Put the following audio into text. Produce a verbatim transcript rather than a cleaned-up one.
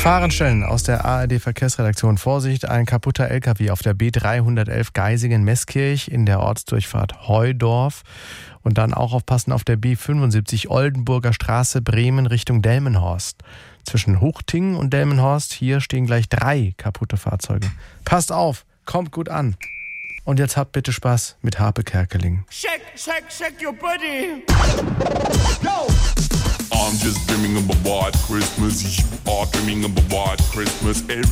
Gefahrenstellen aus der A R D-Verkehrsredaktion. Vorsicht, ein kaputter L K W auf der B dreihundertelf Geisingen-Meßkirch in der Ortsdurchfahrt Heudorf. Und dann auch aufpassen auf der B fünfundsiebzig Oldenburger Straße Bremen Richtung Delmenhorst. Zwischen Huchting und Delmenhorst, hier stehen gleich drei kaputte Fahrzeuge. Passt auf, kommt gut an. Und jetzt habt bitte Spaß mit Harpe Kerkeling. Shake, shake, shake your body. Go! I'm just dreaming of a white Christmas. You are dreaming of a white Christmas.